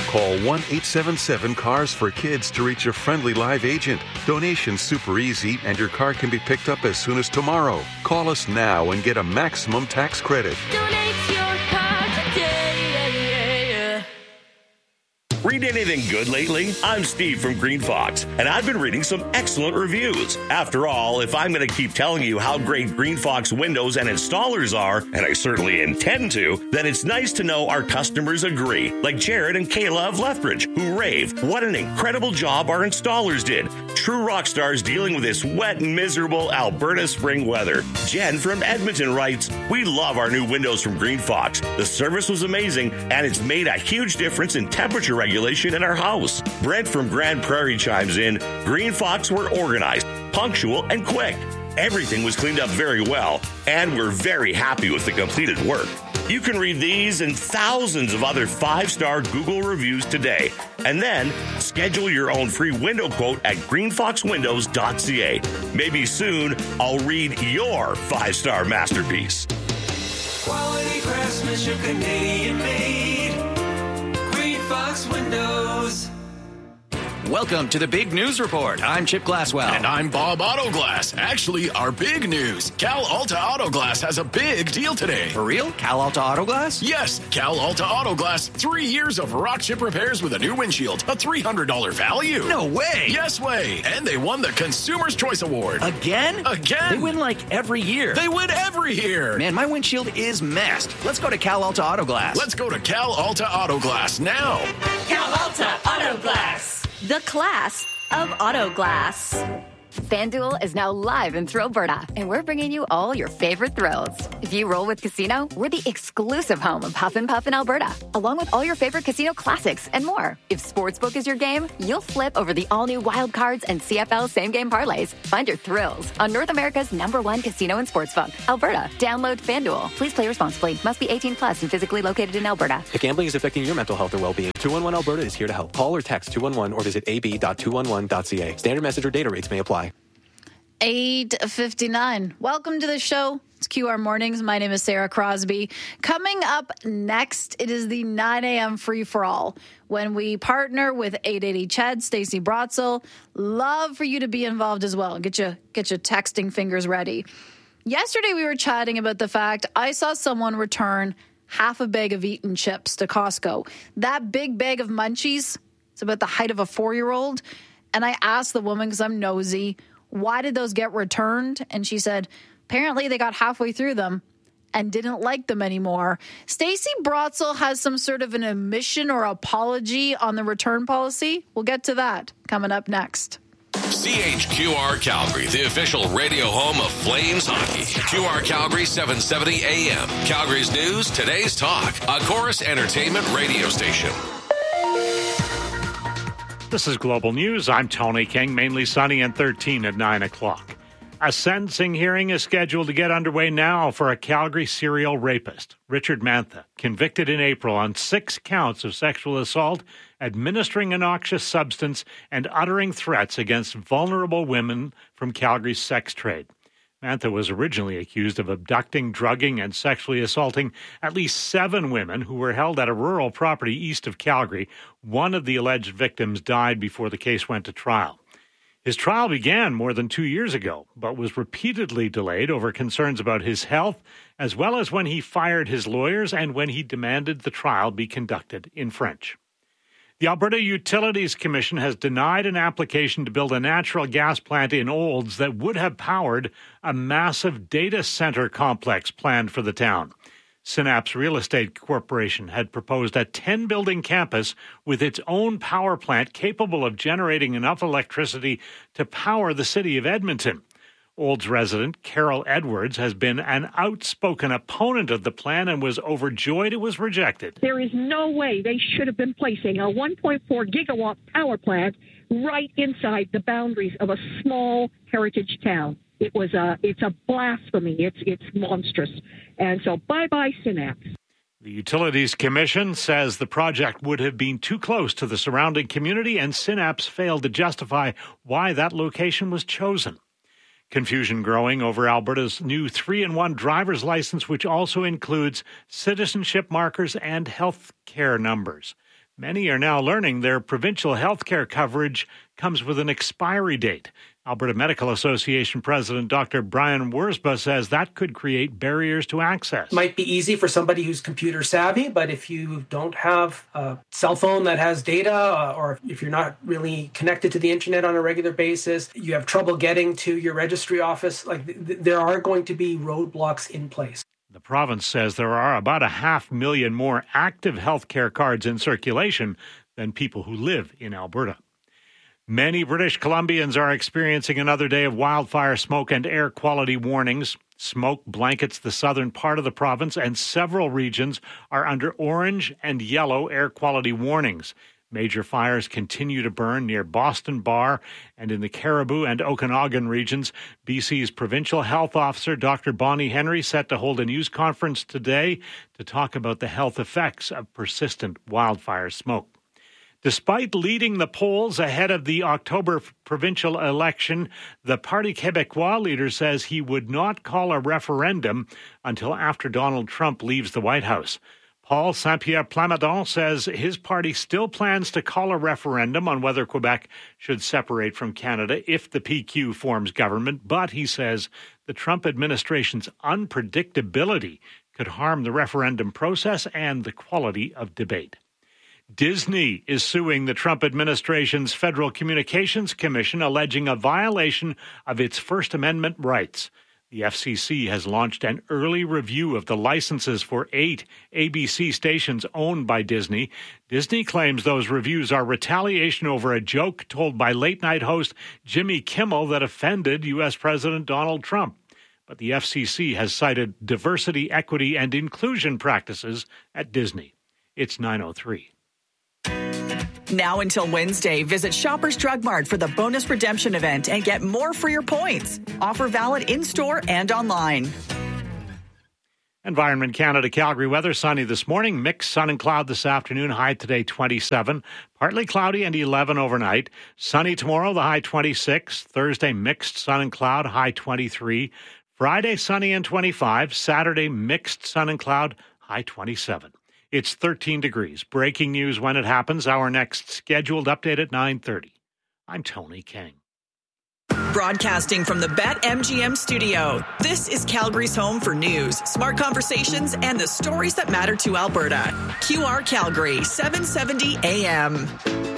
Call 1-877-CARS-FOR-KIDS to reach a friendly live agent. Donation's super easy, and your car can be picked up as soon as tomorrow. Call us now and get a maximum tax credit. Donate your car today. Read anything good lately? I'm Steve from Green Fox, and I've been reading some excellent reviews. After all, if I'm going to keep telling you how great Green Fox windows and installers are, and I certainly intend to, then it's nice to know our customers agree, like Jared and Kayla of Lethbridge, who rave what an incredible job our installers did. True rock stars dealing with this wet and miserable Alberta spring weather. Jen from Edmonton writes, we love our new windows from Green Fox. The service was amazing, and it's made a huge difference in temperature regulation in our house. Brent from Grand Prairie chimes in, Green Fox were organized, punctual, and quick. Everything was cleaned up very well, and we're very happy with the completed work. You can read these and thousands of other 5-star Google reviews today, and then schedule your own free window quote at greenfoxwindows.ca. Maybe soon I'll read your 5-star masterpiece. Quality craftsmanship, Canadian made. Green Fox Windows. Welcome to the Big News Report. I'm Chip Glasswell. And I'm Bob Autoglass. Actually, our big news. Cal Alta Autoglass has a big deal today. For real? Cal Alta Autoglass? Yes, Cal Alta Autoglass. 3 years of rock chip repairs with a new windshield. A $300 value. No way. Yes way. And they won the Consumer's Choice Award. Again? Again. They win like every year. They win every year. Man, my windshield is messed. Let's go to Cal Alta Autoglass. Let's go to Cal Alta Autoglass now. Cal Alta Auto Glass. The class of auto glass. FanDuel is now live in Thrillberta, and we're bringing you all your favorite thrills. If you roll with Casino, we're the exclusive home of Huff and Puff in Alberta, along with all your favorite casino classics and more. If Sportsbook is your game, you'll flip over the all-new Wild Cards and CFL same-game parlays. Find your thrills on North America's #1 casino and sportsbook, Alberta. Download FanDuel. Please play responsibly. Must be 18 plus and physically located in Alberta. If gambling is affecting your mental health or well-being, 211 Alberta is here to help. Call or text 211 or visit ab.211.ca. Standard message or data rates may apply. 8:59. Welcome to the show. It's QR Mornings. My name is Sarah Crosby. Coming up next, it is the 9 a.m. free-for-all when we partner with 880 Ched, Stacey Brotzel. Love for you to be involved as well. Get your texting fingers ready. Yesterday, we were chatting about the fact I saw someone return half a bag of Eaton chips to Costco. That big bag of Munchies, it's about the height of a 4-year-old. And I asked the woman, because I'm nosy, why did those get returned? And she said, apparently they got halfway through them and didn't like them anymore. Stacey Brotzel has some sort of an admission or apology on the return policy. We'll get to that coming up next. CHQR Calgary, the official radio home of Flames hockey. QR Calgary 770 AM. Calgary's news, today's talk. A Chorus Entertainment radio station. This is Global News. I'm Tony King. Mainly sunny and 13 at 9 o'clock. A sentencing hearing is scheduled to get underway now for a Calgary serial rapist, Richard Mantha, convicted in April on 6 counts of sexual assault, administering a noxious substance, and uttering threats against vulnerable women from Calgary's sex trade. Mantha was originally accused of abducting, drugging, and sexually assaulting at least 7 women who were held at a rural property east of Calgary. One of the alleged victims died before the case went to trial. His trial began more than 2 years ago, but was repeatedly delayed over concerns about his health, as well as when he fired his lawyers and when he demanded the trial be conducted in French. The Alberta Utilities Commission has denied an application to build a natural gas plant in Olds that would have powered a massive data center complex planned for the town. Synapse Real Estate Corporation had proposed a 10-building campus with its own power plant capable of generating enough electricity to power the city of Edmonton. Olds resident Carol Edwards has been an outspoken opponent of the plan and was overjoyed it was rejected. There is no way they should have been placing a 1.4 gigawatt power plant right inside the boundaries of a small heritage town. It's a blasphemy. It's monstrous. And so bye-bye Synapse. The Utilities Commission says the project would have been too close to the surrounding community, and Synapse failed to justify why that location was chosen. Confusion growing over Alberta's new 3-in-1 driver's license, which also includes citizenship markers and health care numbers. Many are now learning their provincial health care coverage comes with an expiry date. Alberta Medical Association President Dr. Brian Wurzba says that could create barriers to access. It might be easy for somebody who's computer savvy, but if you don't have a cell phone that has data, or if you're not really connected to the internet on a regular basis, you have trouble getting to your registry office, there are going to be roadblocks in place. The province says there are about 500,000 more active healthcare cards in circulation than people who live in Alberta. Many British Columbians are experiencing another day of wildfire smoke and air quality warnings. Smoke blankets the southern part of the province, and several regions are under orange and yellow air quality warnings. Major fires continue to burn near Boston Bar and in the Caribou and Okanagan regions. BC's provincial health officer, Dr. Bonnie Henry, set to hold a news conference today to talk about the health effects of persistent wildfire smoke. Despite leading the polls ahead of the October provincial election, the Parti Québécois leader says he would not call a referendum until after Donald Trump leaves the White House. Paul Saint-Pierre Plamondon says his party still plans to call a referendum on whether Quebec should separate from Canada if the PQ forms government, but he says the Trump administration's unpredictability could harm the referendum process and the quality of debate. Disney is suing the Trump administration's Federal Communications Commission, alleging a violation of its First Amendment rights. The FCC has launched an early review of the licenses for 8 ABC stations owned by Disney. Disney claims those reviews are retaliation over a joke told by late-night host Jimmy Kimmel that offended U.S. President Donald Trump. But the FCC has cited diversity, equity, and inclusion practices at Disney. It's 9:03. Now until Wednesday, visit Shoppers Drug Mart for the bonus redemption event and get more for your points. Offer valid in-store and online. Environment Canada Calgary weather, sunny this morning, mixed sun and cloud this afternoon, high today 27, partly cloudy and 11 overnight. Sunny tomorrow, the high 26. Thursday, mixed sun and cloud, high 23. Friday, sunny and 25. Saturday, mixed sun and cloud, high 27. It's 13 degrees. Breaking news when it happens. Our next scheduled update at 9:30. I'm Tony King. Broadcasting from the BetMGM studio, this is Calgary's home for news, smart conversations, and the stories that matter to Alberta. QR Calgary, 770 AM.